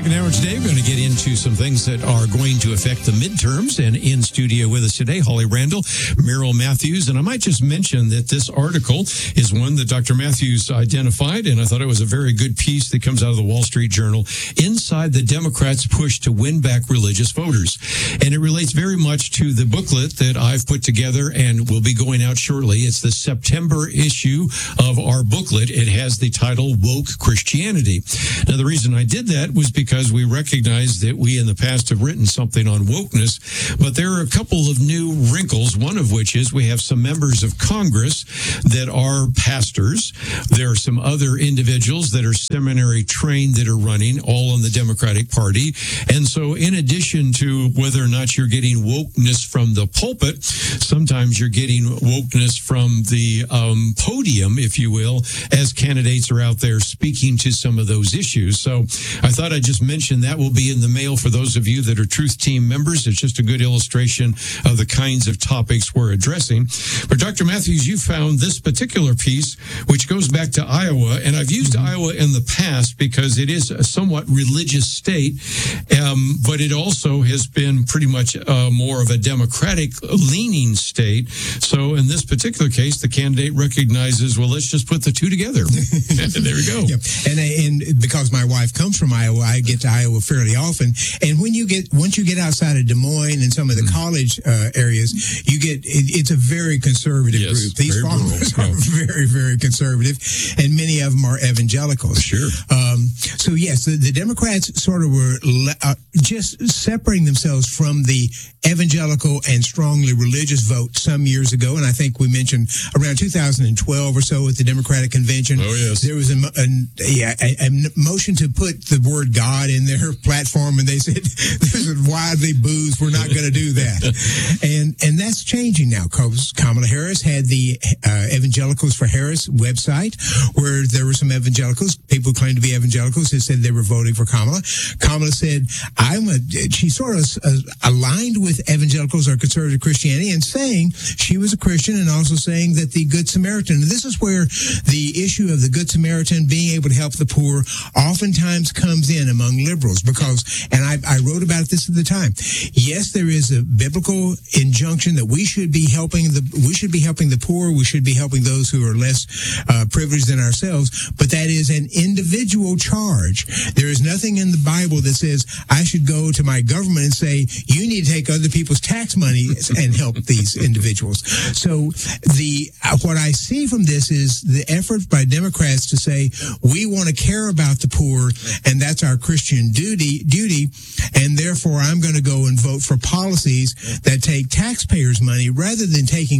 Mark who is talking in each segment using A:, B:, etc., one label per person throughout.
A: second hour today, we're going to get into some things that are going to affect the midterms. And in studio with us today, Holly Randall, Merrill Matthews. And I might just mention that this article is one that Dr. Matthews identified, and I thought it was a very good piece that comes out of the Wall Street Journal, Inside the Democrats' Push to Win Back Religious Voters. And it relates very much to the booklet that I've put together and will be going out shortly. It's the September issue of our booklet. It has the title Woke Christianity. Now, the reason I did that was because we recognize that we in the past have written something on wokeness, but there are a couple of new wrinkles, one of which is we have some members of Congress that are pastors. There are some other individuals that are seminary trained that are running, all on the Democratic Party. And so in addition to whether or not you're getting wokeness from the pulpit, sometimes you're getting wokeness from the podium, if you will, as candidates are out there speaking to some of those issues. So I thought I'd just mention that will be in the mail for those of you that are Truth Team members. It's just a good illustration of the kinds of topics we're addressing. But Dr. Matthews, you found this particular piece, which goes back to Iowa, and I've used Iowa in the past because it is a somewhat religious state, but it also has been pretty much more of a Democratic-leaning state. So in this particular case, the candidate recognizes, well, let's just put the two together. There we go.
B: Yep. And because my wife comes from Iowa, I get to Iowa fairly often. And once you get outside of Des Moines and some of the college areas, it's a very conservative group. These farmers are very, very conservative, and many of them are evangelicals.
A: Sure.
B: So yes, the Democrats sort of were just separating themselves from the evangelical and strongly religious vote some years ago, and I think we mentioned around 2012 or so at the Democratic Convention.
A: Oh yes,
B: there was a motion to put the word God in their platform, and they said this is widely booed. We're not going to do that, and that's changing now. Because Kamala Harris had the Evangelicals for Harris website, where there were some evangelicals, people who claimed to be evangelicals, who said they were voting for Kamala. Kamala said, she sort of aligned with evangelicals or conservative Christianity, and saying she was a Christian, and also saying that the Good Samaritan, and this is where the issue of the Good Samaritan being able to help the poor oftentimes comes in among liberals, because, and I wrote about this at the time, yes, there is a biblical injunction that we should be helping the poor, we should be helping those who are less privileged than ourselves, but that is an individual charge. There is nothing in the Bible that says I should go to my government and say, you need to take other people's tax money and help these individuals. So what I see from this is the effort by Democrats to say, we want to care about the poor, and that's our Christian duty, and therefore I'm going to go and vote for policies that take taxpayers' money rather than taking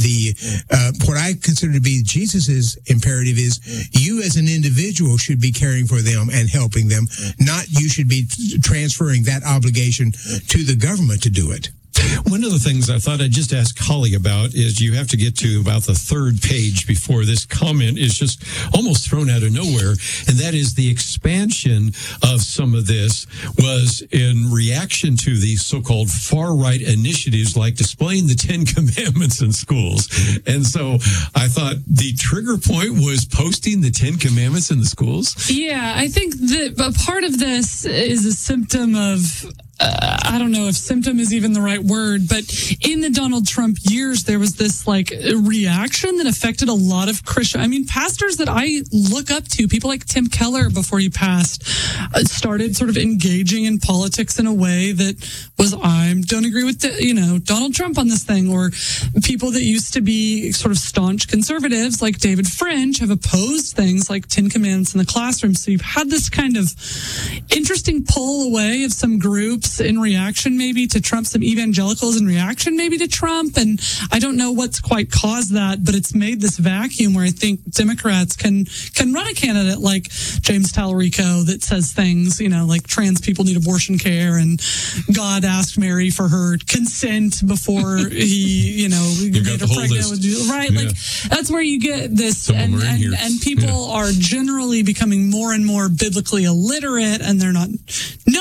B: what I consider to be Jesus's imperative is you as an individual should be caring for them and helping them, not you should be transferring that obligation to the government to do it.
A: One of the things I thought I'd just ask Holly about is you have to get to about the third page before this comment is just almost thrown out of nowhere, and that is the expansion of some of this was in reaction to these so-called far-right initiatives like displaying the Ten Commandments in schools. And so I thought the trigger point was posting the Ten Commandments in the schools.
C: Yeah, I think that a part of this is a symptom of I don't know if symptom is even the right word, but in the Donald Trump years, there was this reaction that affected a lot of pastors that I look up to, people like Tim Keller before he passed, started sort of engaging in politics in a way that was, I don't agree with, Donald Trump on this thing, or people that used to be sort of staunch conservatives like David French have opposed things like Ten Commandments in the classroom. So you've had this kind of interesting pull away of some groups in reaction maybe to Trump, some evangelicals in reaction maybe to Trump, and I don't know what's quite caused that, but it's made this vacuum where I think Democrats can run a candidate like James Tallarico that says things, like trans people need abortion care, and God asked Mary for her consent before he, made her pregnant. Right? Yeah. That's where you get this, and people are generally becoming more and more biblically illiterate, and they're not knowing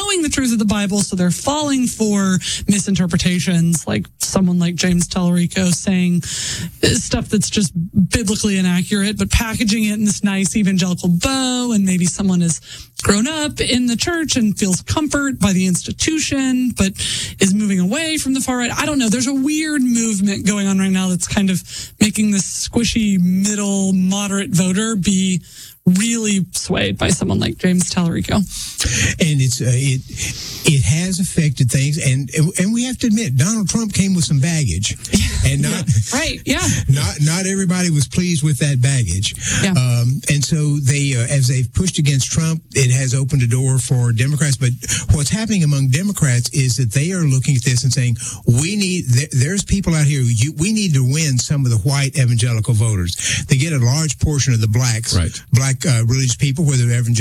C: knowing the truth of the Bible, so they're falling for misinterpretations, like someone like James Tallarico saying stuff that's just biblically inaccurate, but packaging it in this nice evangelical bow, and maybe someone has grown up in the church and feels comfort by the institution, but is moving away from the far right. I don't know. There's a weird movement going on right now that's kind of making this squishy middle moderate voter be really swayed by someone like James Tallarico.
B: And it has affected things, and we have to admit Donald Trump came with some baggage, and not everybody was pleased with that baggage.
C: Yeah.
B: And so they, as they've pushed against Trump, it has opened a door for Democrats. But what's happening among Democrats is that they are looking at this and saying, there's people out here, we need to win some of the white evangelical voters. They get a large portion of the black religious people, whether they're evangelical